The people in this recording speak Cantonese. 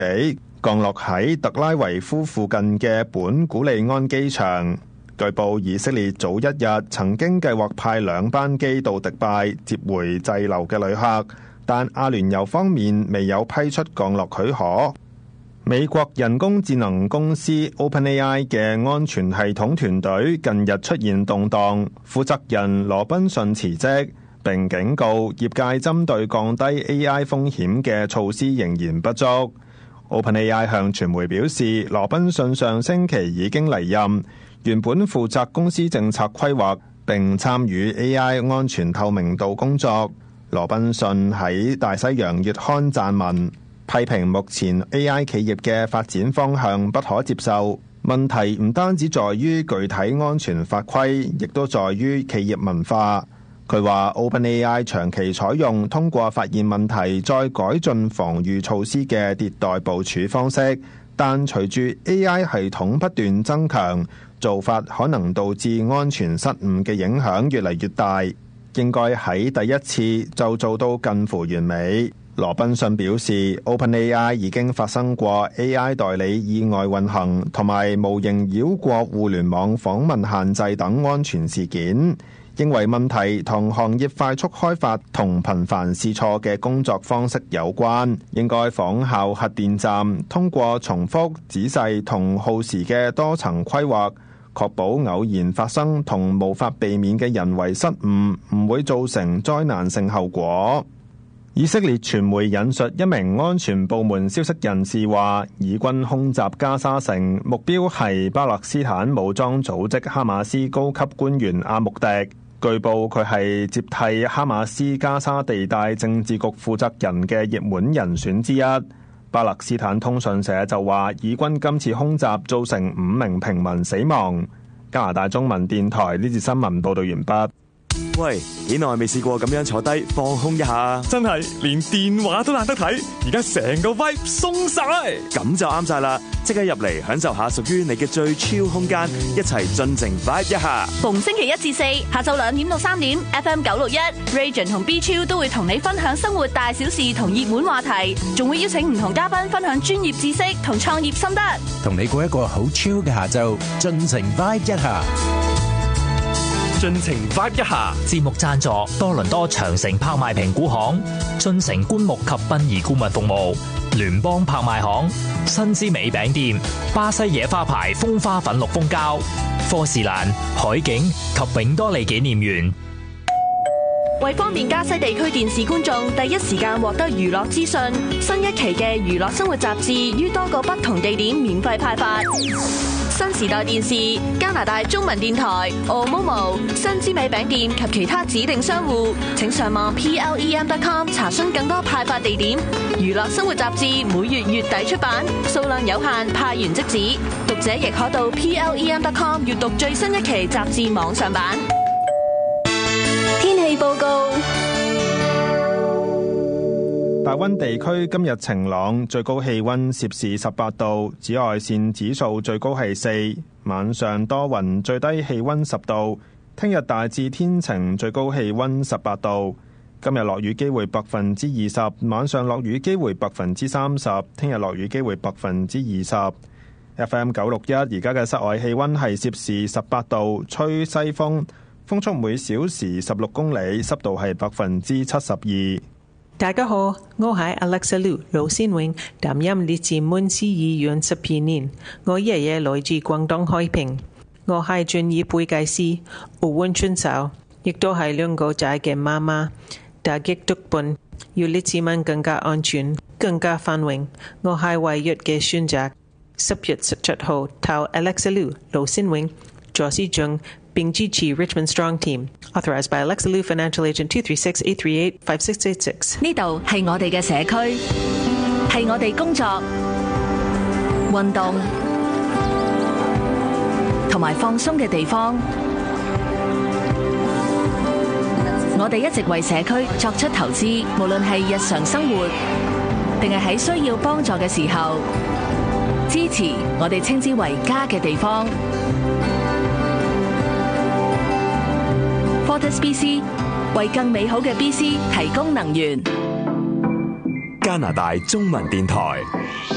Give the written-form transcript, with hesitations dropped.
幾，降落喺特拉維夫附近嘅本古利安機場。據報，以色列早一日曾經計劃派2班機到迪拜接回滯留嘅旅客，但阿聯酋方面未有批出降落許可。美國人工智能公司 OpenAI 嘅安全系統團隊近日出現動盪，負責人羅賓遜辭職，並警告業界針對降低 AI 風險嘅措施仍然不足。OpenAI 向傳媒表示，羅賓遜上星期已經離任，原本負責公司政策規劃並參與 AI 安全透明度工作。羅賓遜喺大西洋月刊撰文，批評目前 AI 企業嘅發展方向不可接受。問題唔單止在於具體安全法規，亦都在於企業文化。佢話 OpenAI 長期採用通過發現問題再改進防禦措施嘅迭代部署方式，但隨住 AI 系統不斷增強，做法可能導致安全失誤嘅影響越嚟越大。應該喺第一次就做到近乎完美。羅賓遜表示 ，OpenAI 已經發生過 AI 代理意外運行同埋模型繞過互聯網訪問限制等安全事件，認為問題同行業快速開發同頻繁試錯嘅工作方式有關，應該仿效核電站，通過重複、仔細同耗時嘅多層規劃，確保偶然發生同無法避免嘅人為失誤唔會造成災難性後果。以色列傳媒引述一名安全部門消息人士話，以軍空襲加沙城，目標係巴勒斯坦武裝組織哈馬斯高級官員阿穆迪。據報佢係接替哈馬斯加沙地帶政治局負責人嘅熱門人選之一。巴勒斯坦通訊社就話，以軍今次空襲造成5名平民死亡。加拿大中文電台呢節新聞報道完畢。 喂，幾耐未試過咁樣坐低放空一下？ 真係連電話都懶得睇，而家成個 vibe 鬆晒， 咁就啱晒啦！即刻入嚟享受下屬於你嘅最 chill 空間，一齊盡情 vibe 一下。 逢星期1至4下晝2點到3點 ，FM 961 Region 同 B Chill 都會同你分享生活大小事同熱門話題，仲會邀請唔同嘉賓分享專業知識同創業心得， 同你過一個好 chill 嘅下晝，盡情 vibe 一下。 盡情 vibe 一下。 節目贊助多倫多長城拍賣評估行、進城棺木及殯儀顧問服務、聯邦拍賣行、新之美餅店、巴西野花牌風花粉綠蜂膠、科士蘭、海景及永多利紀念園。 為方便加西地區電視觀眾第一時間獲得娛樂資訊，新一期嘅娛樂生活雜誌於多個不同地點免費派發。新時代電視、加拿大中文電台、Omomo、新之美餅店及其他指定商戶，請上網 PLEM.com 查詢更多派發地點。娛樂生活雜誌每月月底出版，數量有限，派完即止。讀者亦可到 PLEM.com 閱讀最新一期雜誌網上版。天氣報告。 大溫地區今日晴朗，最高氣溫攝氏18度，紫外線指數最高係4。晚上多雲，最低氣溫10度。聽日大致天晴，最高氣溫18度。今日落雨機會20%，晚上落雨機會30%，聽日落雨機會20%。FM 961，而家嘅室外氣溫係攝氏18度，吹西風，風速每小時16公里，濕度係72%。 大家好，我係 Alexa Liu 盧先永，擔任列治文市議員12年。我爺爺來自廣東海平，我係專業會計師，奧運選手，亦都係2個仔嘅媽媽。打擊毒品，要列治文更加安全、更加繁榮。我係唯一嘅選擇。10月17號投 Alexa Liu 盧先永，左司長。並支持 Richmond Strong Team, authorized by Alexa Liu Financial Agent 236-838-5686. 呢度係我哋嘅社區，係我哋工作、運動同埋放鬆嘅地方。我哋一直為社區作出投資，無論係日常生活，定係喺需要幫助嘅時候，支持我哋稱之為家嘅地方。FortisBC 為更美好嘅 BC 提供能源。 加拿大中文電台。